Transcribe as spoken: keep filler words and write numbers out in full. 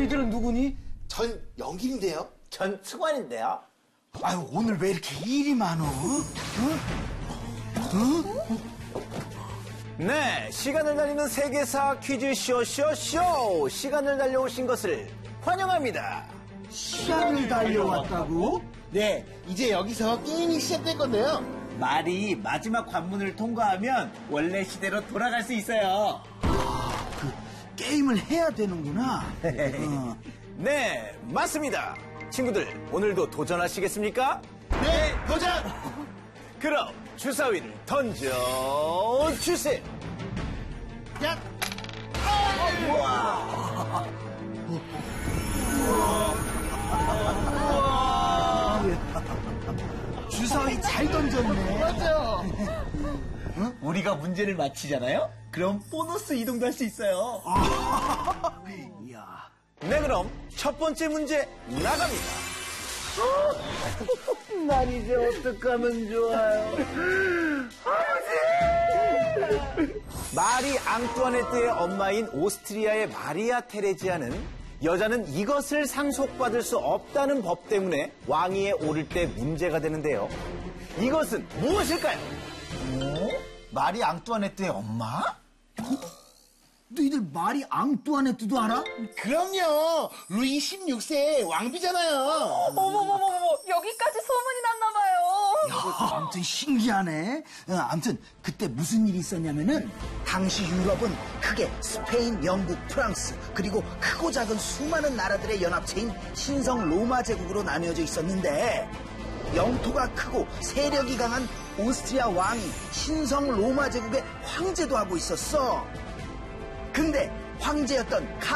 너희들은 누구니? 전 영길인데요. 전 승관인데요. 아유, 오늘 왜 이렇게 일이 많어? 응? 응? 네, 시간을 달리는 세계사 퀴즈 쇼쇼쇼! 시간을 달려오신 것을 환영합니다. 시간을 달려왔다고? 네, 이제 여기서 게임이 시작될 건데요. 말이 마지막 관문을 통과하면 원래 시대로 돌아갈 수 있어요. 그 게임을 해야 되는구나. 어. 네, 맞습니다. 친구들, 오늘도 도전하시겠습니까? 네, 도전! 그럼 주사위를 던져 주세요. 야! 주사위 잘 던졌네. 맞아요. 우리가 문제를 맞히잖아요? 그럼 보너스 이동도 할 수 있어요. 이야. 네, 그럼 첫 번째 문제 나갑니다. 난 이제 어떡하면 좋아요. 마리 앙뚜아네트의 엄마인 오스트리아의 마리아 테레지아는 여자는 이것을 상속받을 수 없다는 법 때문에 왕위에 오를 때 문제가 되는데요. 이것은 무엇일까요? 어? 마리 앙뚜아네트의 엄마? 너희들 마리 앙뚜아네트도 알아? 그럼요. 루이 십육 세 왕비잖아요. 어머머머머, 여기까지 소문이 났나 봐요. 아무튼 신기하네. 어, 아무튼 그때 무슨 일이 있었냐면은 당시 유럽은 크게 스페인, 영국, 프랑스 그리고 크고 작은 수많은 나라들의 연합체인 신성 로마 제국으로 나뉘어져 있었는데 영토가 크고 세력이 강한 오스트리아 왕이 신성 로마 제국의 황제도 하고 있었어. 근데 황제였던 카